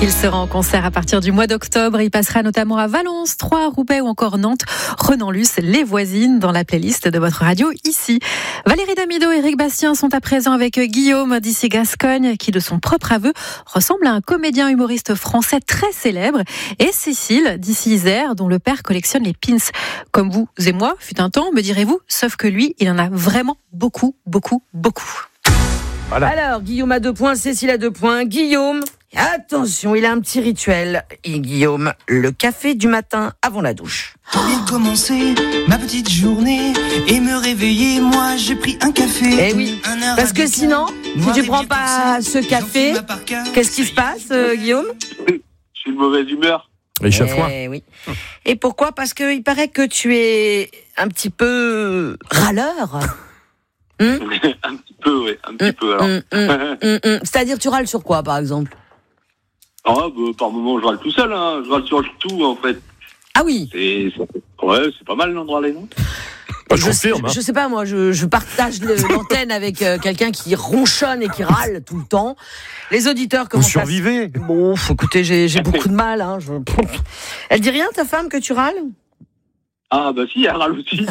Il sera en concert à partir du mois d'octobre. Il passera notamment à Valence, Troyes, Roubaix ou encore Nantes. Renan Luce, Les Voisines, dans la playlist de votre radio ici. Valérie Damido et Éric Bastien sont à présent avec Guillaume d'ici Gascogne, qui de son propre aveu ressemble à un comédien humoriste français très célèbre. Et Cécile d'ici Isère, dont le père collectionne les pins. Comme vous et moi, fut un temps, me direz-vous, sauf que lui, il en a vraiment beaucoup. Voilà. Alors, Guillaume a 2 points, Cécile a 2 points. Guillaume, attention, il a un petit rituel. Et Guillaume, le café du matin avant la douche. Pour bien commencer ma petite journée et me réveiller, moi j'ai pris un café. Eh oui, parce que sinon, si tu prends pas ce café, qu'est-ce qui se passe, Guillaume ? Je suis de mauvaise humeur. Échafouin. Oui. Et pourquoi ? Parce qu'il paraît que tu es un petit peu râleur. Un petit peu, oui. Un petit peu, alors. C'est-à-dire, tu râles sur quoi, par exemple ? Par moment, je râle tout seul, hein. Je râle sur tout, en fait. Ah oui. C'est pas mal, non, de râler, non ? Je sais pas, moi, je partage l'antenne avec quelqu'un qui ronchonne et qui râle tout le temps. Les auditeurs commencent. Vous survivez ? Bon, écoutez, j'ai beaucoup de mal. Hein. Elle dit rien, ta femme, que tu râles ? Ah bah si, elle râle aussi.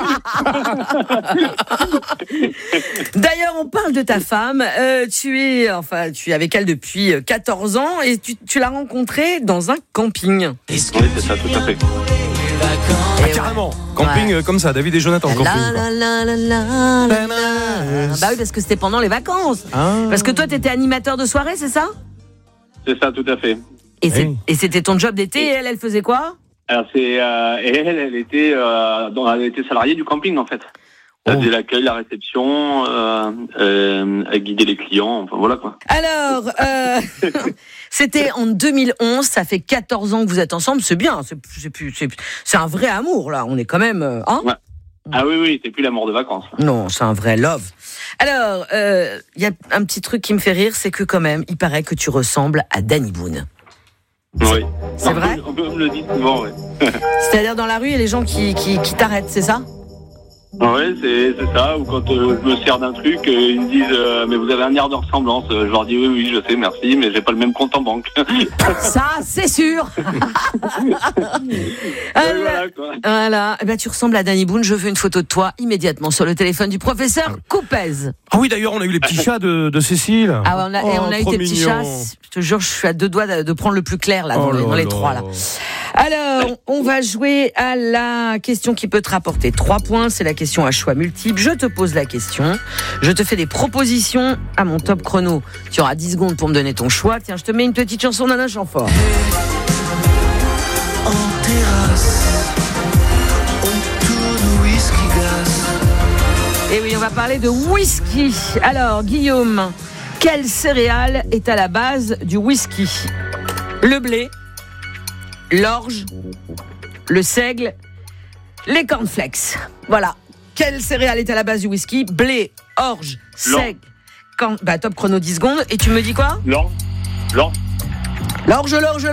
D'ailleurs, on parle de ta femme. Tu es avec elle depuis 14 ans et tu l'as rencontrée dans un camping. Oui, c'est ça, tout à fait. Carrément. Camping comme ça, David et Jonathan, camping. Bah oui, parce que c'était pendant les vacances. Parce que toi, t'étais animateur de soirée, c'est ça ? C'est ça, tout à fait. Et c'était ton job d'été et elle faisait quoi ? Alors elle était salariée du camping, en fait. Elle faisait l'accueil, la réception, elle guidait les clients, enfin voilà quoi. Alors, c'était en 2011, ça fait 14 ans que vous êtes ensemble, c'est bien, c'est un vrai amour là, on est quand même... Ouais. Ah oui, c'est plus l'amour de vacances. Là. Non, c'est un vrai love. Alors, il y a un petit truc qui me fait rire, c'est que quand même, il paraît que tu ressembles à Danny Boone. Oui. C'est vrai ? On me le dit souvent, oui. C'est-à-dire dans la rue, il y a les gens qui t'arrêtent, c'est ça ? Oui, c'est ça. Ou quand je me sers d'un truc, ils me disent mais vous avez un air de ressemblance. Je leur dis oui, je sais, merci, mais j'ai pas le même compte en banque. Ça, c'est sûr. Voilà quoi. Voilà. Eh ben, tu ressembles à Danny Boone. Je veux une photo de toi immédiatement sur le téléphone du professeur Coupez. Ah oui, d'ailleurs, on a eu les petits chats de Cécile. Ah, on a eu tes petits chats. Je te jure, je suis à 2 doigts de prendre le plus clair là, dans les 3 là. Alors, on va jouer à la question qui peut te rapporter 3 points. C'est la question à choix multiples. Je te pose la question. Je te fais des propositions à mon top chrono. Tu auras 10 secondes pour me donner ton choix. Tiens, je te mets une petite chanson d'Anna Chamfort. En terrasse, on tourne whisky glace. Et oui, on va parler de whisky. Alors, Guillaume, quelle céréale est à la base du whisky ? Le blé, l'orge, le seigle, les cornflakes. Voilà. Quelle céréale est à la base du whisky ? Blé, orge, seigle, top chrono 10 secondes. Et tu me dis quoi ? L'orge. L'orge.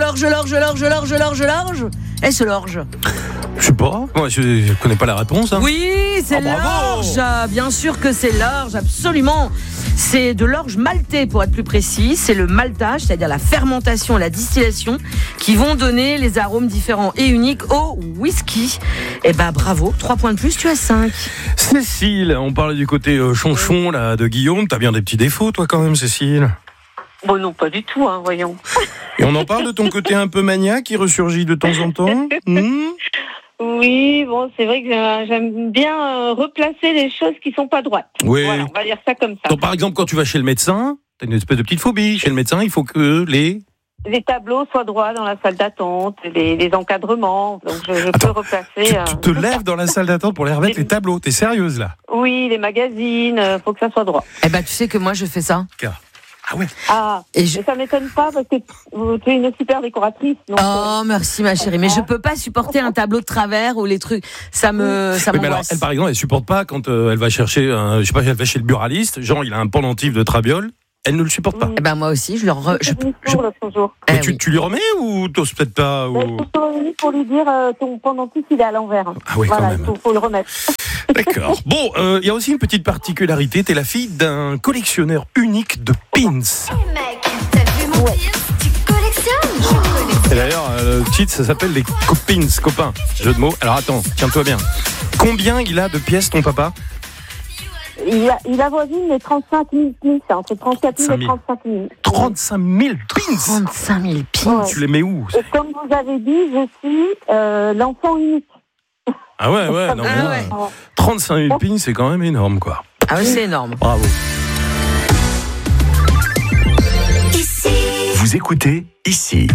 Est-ce l'orge ? Je sais pas. Moi, je connais pas la réponse. Hein. Oui, c'est l'orge. Bien sûr que c'est l'orge, absolument. C'est de l'orge maltée, pour être plus précis. C'est le maltage, c'est-à-dire la fermentation et la distillation, qui vont donner les arômes différents et uniques au whisky. Eh ben, bravo. 3 points de plus, tu as 5. Cécile, on parlait du côté chonchon là, de Guillaume. T'as bien des petits défauts, toi, quand même, Cécile ? Bon, non, pas du tout, voyons. Et on en parle de ton côté un peu maniaque qui ressurgit de temps en temps ? Oui, bon, c'est vrai que j'aime bien replacer les choses qui sont pas droites. Oui. Voilà, on va dire ça comme ça. Donc, par exemple, quand tu vas chez le médecin, t'as une espèce de petite phobie. Chez le médecin, il faut que les tableaux soient droits dans la salle d'attente, les encadrements. Donc, je peux replacer... Tu te lèves dans la salle d'attente pour les remettre les tableaux. T'es sérieuse, là ? Oui, les magazines, faut que ça soit droit. Eh ben, tu sais que moi, je fais ça. Ah ouais. Mais ça m'étonne pas parce que tu es une super décoratrice. Donc merci ma chérie, mais je peux pas supporter un tableau de travers ou les trucs. Ça m'angoisse. Mais alors, elle par exemple, elle supporte pas quand elle va chercher, elle va chez le buraliste. Genre, il a un pendentif de trabiole. Elle ne le supporte pas. Eh ben moi aussi, je le Mais tu lui remets ou t'oses peut-être pas ou... Pour lui dire ton pendentif il est à l'envers. Ah oui, voilà, quand même. Faut le remettre. D'accord. Bon, il y a aussi une petite particularité. T'es la fille d'un collectionneur unique de pins. Hey mec, t'as vu mon pins ? Tu collectionnes ? d'ailleurs, le titre, ça s'appelle Les copains. Jeu de mots. Alors attends, tiens-toi bien. Combien il a de pièces, ton papa ? Il avoisine les 35 000 pins, c'est entre 34 000 et 35 000. 35 000 pins 35 000 pins. Tu les mets où ? Et comme vous avez dit, je suis l'enfant unique. Ah ouais, non, Ah ouais. 35 000 pins, c'est quand même énorme, quoi. Ah oui, c'est énorme. Bravo. Vous écoutez ici.